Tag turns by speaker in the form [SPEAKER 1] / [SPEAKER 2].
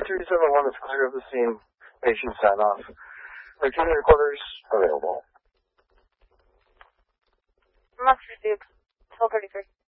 [SPEAKER 1] 371 is clear of the scene. Patient sign off. Routine recorders available.
[SPEAKER 2] Must received. 12:33.